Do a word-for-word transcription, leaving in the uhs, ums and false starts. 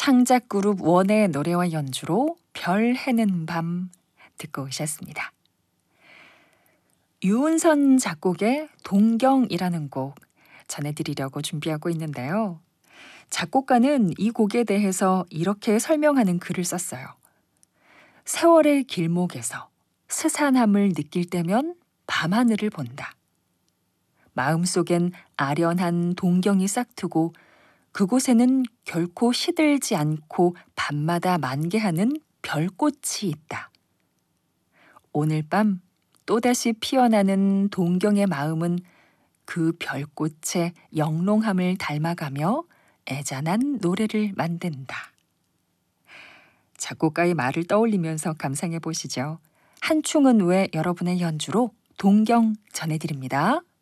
창작 그룹 원의 노래와 연주로 별 해는 밤 듣고 오셨습니다. 유은선 작곡의 동경이라는 곡 전해드리려고 준비하고 있는데요. 작곡가는 이 곡에 대해서 이렇게 설명하는 글을 썼어요. 세월의 길목에서 스산함을 느낄 때면 밤하늘을 본다. 마음속엔 아련한 동경이 싹트고 그곳에는 결코 시들지 않고 밤마다 만개하는 별꽃이 있다. 오늘 밤 또다시 피어나는 동경의 마음은 그 별꽃의 영롱함을 닮아가며 애잔한 노래를 만든다. 작곡가의 말을 떠올리면서 감상해 보시죠. 한충은 왜 여러분의 연주로 동경 전해드립니다.